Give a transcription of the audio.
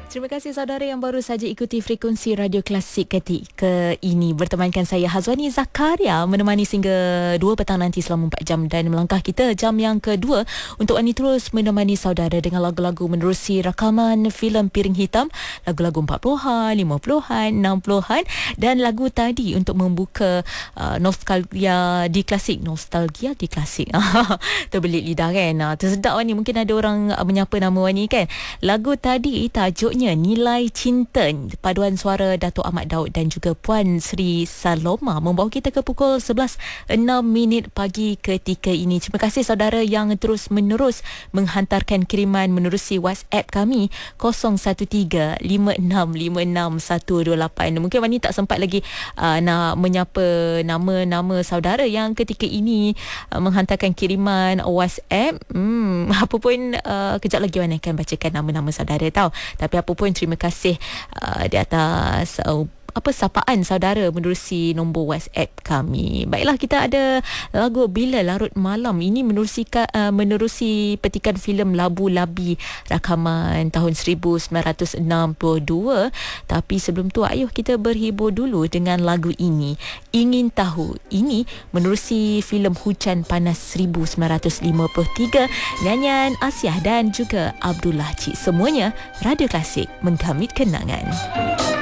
Terima kasih saudara yang baru saja ikuti frekuensi Radio Klasik ketika ini. Bertemankan saya Hazwani Zakaria, menemani sehingga 2 petang nanti selama 4 jam. Dan melangkah kita jam yang kedua untuk Ani terus menemani saudara dengan lagu-lagu menerusi rakaman filem Piring Hitam. Lagu-lagu 40-an, 50-an, 60-an. Dan lagu tadi untuk membuka nostalgia di klasik. Nostalgia di klasik. Terbelit lidah kan. Tersedak Wani. Mungkin ada orang menyapa nama Wani kan. Lagu tadi tajuknya Nilai Cinta, paduan suara Dato' Ahmad Daud dan juga Puan Sri Saloma, membawa kita ke pukul 11.06 pagi ketika ini. Terima kasih saudara yang terus menerus menghantarkan kiriman menerusi WhatsApp kami 0135656128. Mungkin Wani tak sempat lagi nak menyapa nama-nama saudara yang ketika ini menghantarkan kiriman WhatsApp. Apa pun kejap lagi Wani akan bacakan nama-nama saudara tahu. Tapi apa pun terima kasih di atas sapaan saudara menerusi nombor WhatsApp kami. Baiklah, kita ada lagu Bila Larut Malam. Ini menerusi petikan filem Labu Labi rakaman tahun 1962. Tapi sebelum tu ayuh kita berhibur dulu dengan lagu ini, Ingin Tahu. Ini menerusi filem Hujan Panas 1953, nyanyian Asyah dan juga Abdullah Cik. Semuanya Radio Klasik mengkamit kenangan.